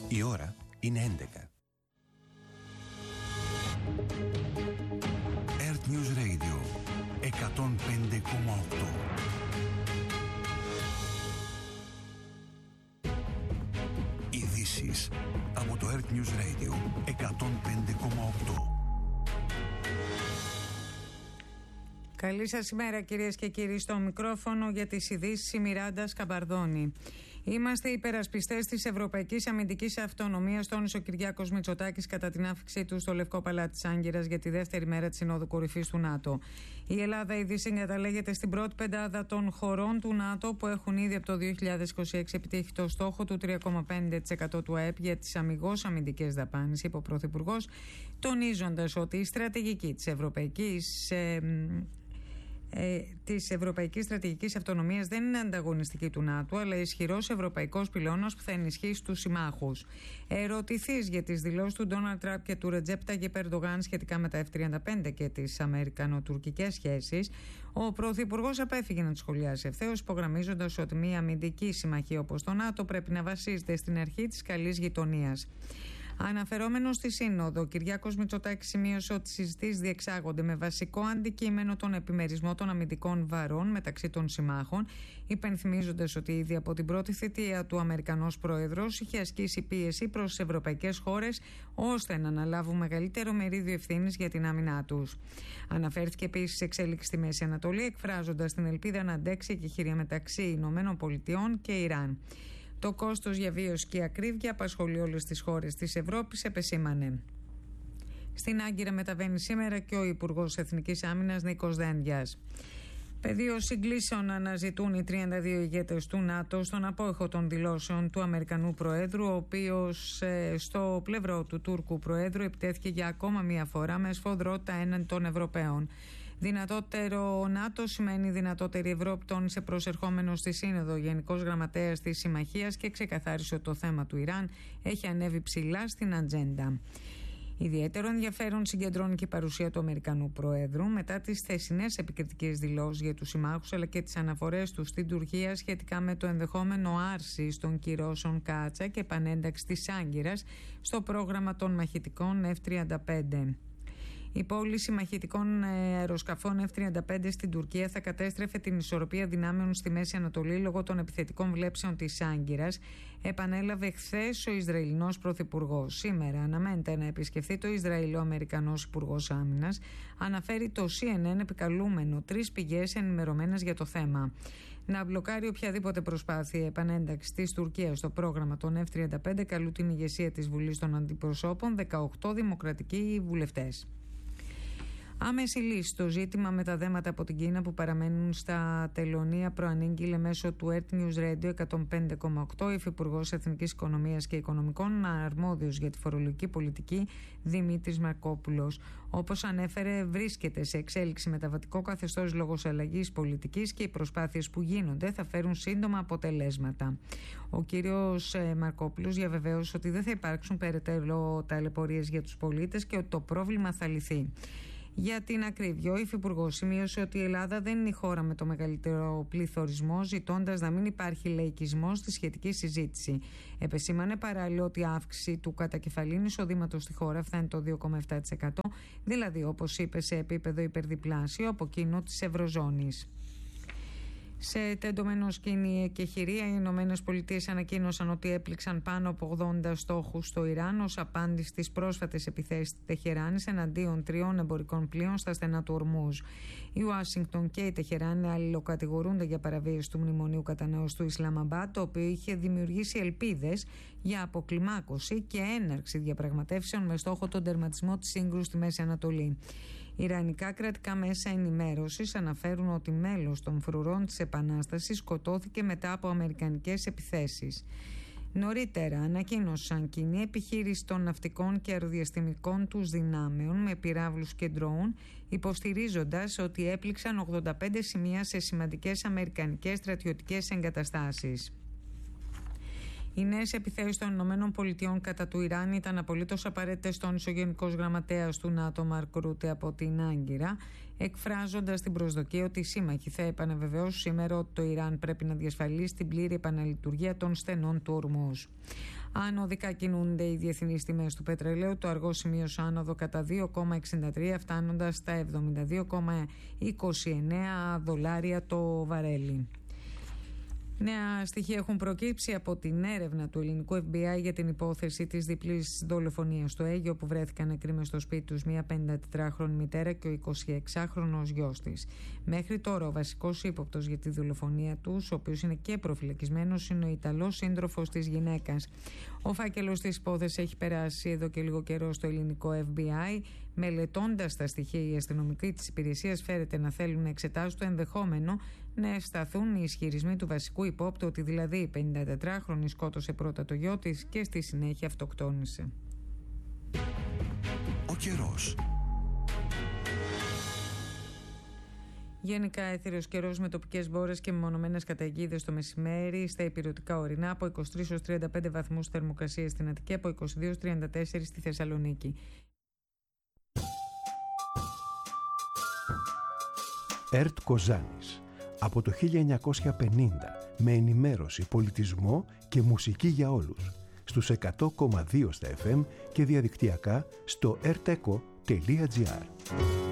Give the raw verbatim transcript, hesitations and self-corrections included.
Η ώρα είναι έντεκα. Earth News Radio εκατόν πέντε κόμμα οκτώ. Ειδήσεις από το Earth News Radio εκατόν πέντε κόμμα οκτώ. Καλή σας ημέρα κυρίες και κύριοι, στο μικρόφωνο για τις ειδήσεις η Μιράντα Σκαμπαρδόνη. Είμαστε υπερασπιστές της Ευρωπαϊκής Αμυντικής Αυτονομίας, τόνισε ο Κυριάκος Μητσοτάκης κατά την άφηξή του στο Λευκό Παλάτι της Άγκυρας για τη δεύτερη μέρα της Συνόδου Κορυφής του ΝΑΤΟ. Η Ελλάδα ήδη συγκαταλέγεται στην πρώτη πεντάδα των χωρών του ΝΑΤΟ που έχουν ήδη από το δύο χιλιάδες είκοσι έξι επιτύχει το στόχο του τρία κόμμα πέντε τοις εκατό του ΑΕΠ για τις αμιγώς αμυντικές δαπάνες, είπε ο Πρωθυπουργός, τονίζοντας ότι η στρατηγική της Ευρωπαϊκής ε, Ε, της Ευρωπαϊκής Στρατηγικής Αυτονομίας δεν είναι ανταγωνιστική του ΝΑΤΟ, αλλά ισχυρός ευρωπαϊκός πυλώνας που θα ενισχύσει τους συμμάχους. Ερωτηθείς για τις δηλώσεις του Ντόναλντ Τραμπ και του Ρετζέπ Ταγιπ Ερντογάν σχετικά με τα εφ τριάντα πέντε και τις αμερικανοτουρκικές σχέσεις, ο Πρωθυπουργός απέφυγε να τις σχολιάσει ευθέως, υπογραμμίζοντας ότι μια αμυντική συμμαχία όπως το ΝΑΤΟ πρέπει να βασίζεται στην αρχή της καλής γειτονίας. Αναφερόμενο στη Σύνοδο, ο Κυριάκος Μητσοτάκης σημείωσε ότι οι συζητήσεις διεξάγονται με βασικό αντικείμενο τον επιμερισμό των αμυντικών βαρών μεταξύ των συμμάχων, υπενθυμίζοντας ότι ήδη από την πρώτη θητεία του Αμερικανός Πρόεδρος είχε ασκήσει πίεση προς τις ευρωπαϊκές χώρες ώστε να αναλάβουν μεγαλύτερο μερίδιο ευθύνης για την άμυνά τους. Αναφέρθηκε επίσης εξέλιξη στη Μέση Ανατολή, εκφράζοντας την ελπίδα να αντέξει η εκεχηρία μεταξύ Ηνωμένων Πολιτειών και Ιράν. Το κόστος διαβίωσης και η ακρίβεια απασχολεί όλες τις χώρες της Ευρώπης, επεσήμανε. Στην Άγκυρα μεταβαίνει σήμερα και ο Υπουργός Εθνικής Άμυνας Νίκος Δένδιας. Πεδίο συγκλήσεων αναζητούν οι τριάντα δύο ηγέτες του ΝΑΤΟ στον απόϊχο των δηλώσεων του Αμερικανού Προέδρου, ο οποίος ε, στο πλευρό του Τούρκου Προέδρου επιτέθηκε για ακόμα μία φορά με σφοδρότητα έναντι των Ευρωπαίων. Δυνατότερο ΝΑΤΟ σημαίνει δυνατότερη Ευρώπη, τόνισε προσερχόμενο στη Σύνοδο ο Γενικός Γραμματέας της Συμμαχίας και ξεκαθάρισε ότι το θέμα του Ιράν έχει ανέβει ψηλά στην ατζέντα. Ιδιαίτερο ενδιαφέρον συγκεντρώνει και η παρουσία του Αμερικανού Προέδρου μετά τις θεσινές επικριτικές δηλώσεις για τους συμμάχους αλλά και τις αναφορές του στην Τουρκία σχετικά με το ενδεχόμενο άρσης των κυρώσεων Κάτσα και επανένταξη της Άγκυρας στο πρόγραμμα των μαχητικών εφ τριάντα πέντε. Η πώληση μαχητικών αεροσκαφών εφ τριάντα πέντε στην Τουρκία θα κατέστρεφε την ισορροπία δυνάμεων στη Μέση Ανατολή λόγω των επιθετικών βλέψεων της Άγκυρας, επανέλαβε χθες ο Ισραηλινός Πρωθυπουργός. Σήμερα αναμένεται να επισκεφθεί το Ισραήλ ο Αμερικανός Υπουργός Άμυνας, αναφέρει το σι εν εν επικαλούμενο τρεις πηγές ενημερωμένες για το θέμα. Να μπλοκάρει οποιαδήποτε προσπάθεια επανένταξης της Τουρκίας στο πρόγραμμα των εφ τριάντα πέντε καλούν την ηγεσία της Βουλής των Αντιπροσώπων, δεκαοκτώ δημοκρατικοί βουλευτές. Άμεση λύση στο ζήτημα με τα δέματα από την Κίνα που παραμένουν στα τελωνία προανήγγειλε μέσω του Earth News Radio εκατόν πέντε κόμμα οκτώ ο Υφυπουργός Εθνικής Οικονομίας και Οικονομικών, αρμόδιος για τη φορολογική πολιτική, Δημήτρης Μαρκόπουλος. Όπως ανέφερε, βρίσκεται σε εξέλιξη μεταβατικό καθεστώς λόγω αλλαγής πολιτικής και οι προσπάθειες που γίνονται θα φέρουν σύντομα αποτελέσματα. Ο κύριος Μαρκόπουλος διαβεβαίωσε ότι δεν θα υπάρξουν περαιτέρω ταλαιπωρίες για τους πολίτες και ότι το πρόβλημα θα λυθεί. Για την ακρίβεια, ο Υφυπουργός σημείωσε ότι η Ελλάδα δεν είναι η χώρα με το μεγαλύτερο πληθωρισμό, ζητώντας να μην υπάρχει λαϊκισμό στη σχετική συζήτηση. Επεσήμανε παράλληλα ότι η αύξηση του κατακεφαλήν εισοδήματος στη χώρα φτάνει το δύο κόμμα επτά τοις εκατό, δηλαδή όπως είπε σε επίπεδο υπερδιπλάσιο από εκείνο της Ευρωζώνης. Σε τεντωμένο σκηνή εκεχηρία, οι Ηνωμένες Πολιτείες ανακοίνωσαν ότι έπληξαν πάνω από ογδόντα στόχους στο Ιράν ως απάντηση στις πρόσφατες επιθέσεις της Τεχεράνης εναντίον τριών εμπορικών πλοίων στα στενά του Ορμούζ. Η Ουάσιγκτον και η Τεχεράνη αλληλοκατηγορούνται για παραβίαση του μνημονίου κατανέωσης του Ισλαμαμπάτ, το οποίο είχε δημιουργήσει ελπίδες για αποκλιμάκωση και έναρξη διαπραγματεύσεων με στόχο τον τερματισμό της σύγκρουσης στη Μέση Ανατολή. Ιρανικά κρατικά μέσα ενημέρωσης αναφέρουν ότι μέλος των φρουρών της Επανάστασης σκοτώθηκε μετά από αμερικανικές επιθέσεις. Νωρίτερα ανακοίνωσαν κοινή επιχείρηση των ναυτικών και αεροδιαστημικών τους δυνάμεων με πυράβλους και ντρόουν, υποστηρίζοντας ότι έπληξαν ογδόντα πέντε σημεία σε σημαντικές αμερικανικές στρατιωτικές εγκαταστάσεις. Οι νέες επιθέσεις των ΗΠΑ κατά του Ιράν ήταν απολύτως απαραίτητες, τόνισε ο Γενικός Γραμματέας του ΝΑΤΟ Μαρκ Ρούτε από την Άγκυρα, εκφράζοντας την προσδοκία ότι οι σύμμαχοι θα επαναβεβαιώσουν σήμερα ότι το Ιράν πρέπει να διασφαλίσει την πλήρη επαναλειτουργία των στενών του Ορμούζ. Ανωδικά κινούνται οι διεθνείς τιμές του πετρελαίου. Το αργό σημείωσε άνοδο κατά δύο κόμμα εξήντα τρία, φτάνοντας στα εβδομήντα δύο κόμμα είκοσι εννέα δολάρια το βαρέλι. Νέα στοιχεία έχουν προκύψει από την έρευνα του ελληνικού εφ μπι άι για την υπόθεση της διπλής δολοφονίας στο Αίγυπτο, όπου βρέθηκαν νεκροί μες στο σπίτι τους μια πενηντατετράχρονη μητέρα και ο εικοσιεξάχρονος γιος της. Μέχρι τώρα ο βασικός ύποπτος για τη δολοφονία τους, ο οποίος είναι και προφυλακισμένος, είναι ο Ιταλός σύντροφος της γυναίκας. Ο φάκελος της υπόθεσης έχει περάσει εδώ και λίγο καιρό στο ελληνικό εφ μπι άι. Μελετώντας τα στοιχεία, οι αστυνομικοί της υπηρεσίας φέρεται να θέλουν να εξετάσουν το ενδεχόμενο να ευσταθούν οι ισχυρισμοί του βασικού υπόπτου, ότι δηλαδή η πενηντατετράχρονη σκότωσε πρώτα το γιο της και στη συνέχεια αυτοκτόνησε. Ο καιρός. Γενικά έθεριος καιρός με τοπικές μπόρες και μεμονωμένες καταιγίδες το μεσημέρι στα ηπειρωτικά ορεινά, από είκοσι τρεις έως τριάντα πέντε βαθμούς θερμοκρασία στην Αττική, από είκοσι δύο έως τριάντα τέσσερα στη Θεσσαλονίκη. ΕΡΤ Κοζάνης. Από το χίλια εννιακόσια πενήντα, με ενημέρωση, πολιτισμό και μουσική για όλους. Στους εκατό κόμμα δύο στα εφ εμ και διαδικτυακά στο ερτεκο τελεία τζι άρ.